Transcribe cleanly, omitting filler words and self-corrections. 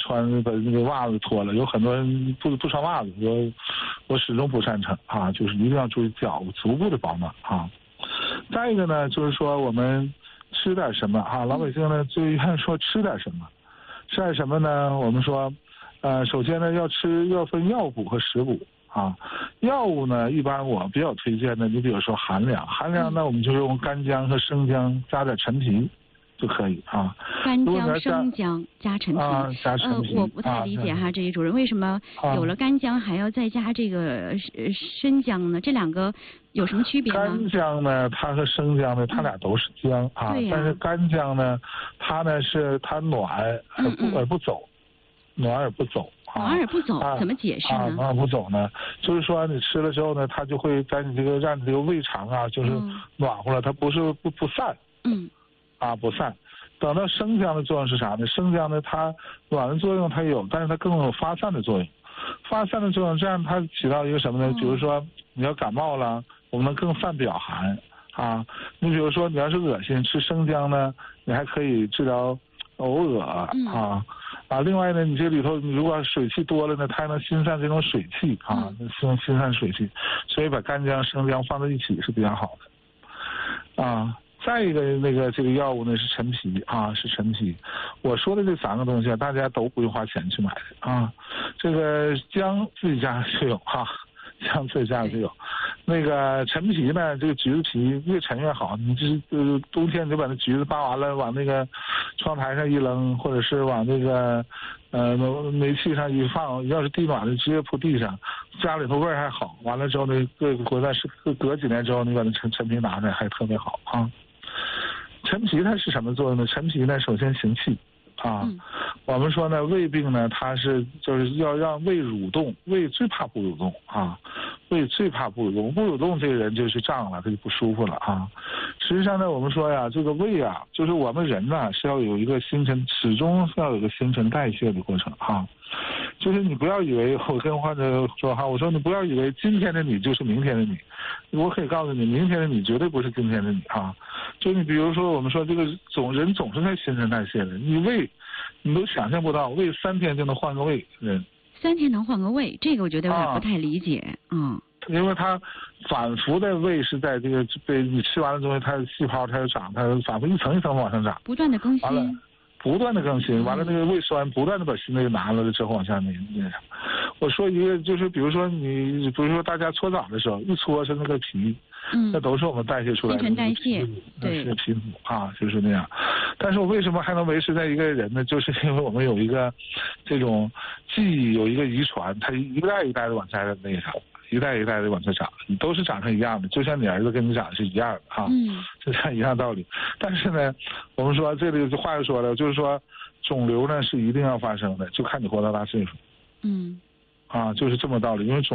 把那个袜子脱了，有很多人不穿袜子，我始终不赞成啊，就是一定要注意脚足部的保暖啊。再一个呢，就是说我们吃点什么啊？老百姓呢最愿意说吃点什么，吃点什么呢？我们说，首先呢要分药补和食补啊。药物呢，一般我比较推荐的，你比如说寒凉呢，我们就用干姜和生姜加点陈皮就可以啊。 干姜、生姜加陈皮。 加陈皮。 我不太理解哈，这一主任为什么有了干姜还要再加这个生姜呢？这两个有什么区别呢？ 干姜呢，它和生姜呢，它俩都是姜啊，但是干姜呢，它暖而不走，暖而不走。 暖而不走怎么解释呢？ 暖而不走呢，就是说你吃了之后呢，它就会在你让你这个胃肠啊，就是暖和了，它不散。不散。等到生姜的作用是啥呢？生姜呢，它暖的作用它有，但是它更有发散的作用。发散的作用，这样它起到一个什么呢？比如说你要感冒了，我们能更散表寒啊。你比如说你要是恶心，吃生姜呢，你还可以治疗呕恶另外呢，你这里头你如果水气多了呢，它还能心散这种水气啊，心散水气，所以把干姜、生姜放在一起是比较好的啊。再一个这个药物呢是陈皮啊，是陈皮。我说的这3个东西大家都不用花钱去买的啊。这个姜自己家就有姜自己家就有。那个陈皮呢，这个橘子皮越陈越好。你就是冬天你就把那橘子扒完了，往那个窗台上一扔，或者是往那个煤气上一放，要是地暖的直接铺地上，家里头味儿还好。完了之后呢，隔几年之后，你把那陈皮拿出来还特别好啊。陈皮它是什么作用呢？陈皮呢，首先行气啊。我们说呢，胃病呢，它就是要让胃蠕动，胃最怕不蠕动啊，胃最怕不蠕动，不蠕动这个人就是胀了，他就不舒服了啊。实际上呢，我们说呀，这个胃啊，就是我们人呢是要有一个始终是要有一个新陈代谢的过程啊。就是你不要以为，我跟患者说哈，我说你不要以为今天的你就是明天的你，我可以告诉你，明天的你绝对不是今天的你啊。就你比如说，我们说这个人总是在新陈代谢的，你胃你都想象不到，胃3天就能换个胃人。 3天能换个胃，这个我觉得有点不太理解因为它反复的胃是在这个被你吃完了之后，它的细胞它就长，它反复一层一层往上长， 不断的更新。 不断的更新，完了那个胃酸不断的把新的拿了之后往下那我说一个就是比如说大家搓澡的时候一搓是那个皮，那都是我们代谢出来的新陈代谢， 对，是皮肤啊，就是那样。但是我为什么还能维持在一个人呢？就是因为我们有一个这种记忆，有一个遗传，它一代一代的往下那个啥。一代一代的往下长，你都是长成一样的，就像你儿子跟你长得是一样的啊，就像一样道理。但是呢，我们说这里话又说了，就是说肿瘤呢是一定要发生的，就看你活到大岁数。就是这么道理，因为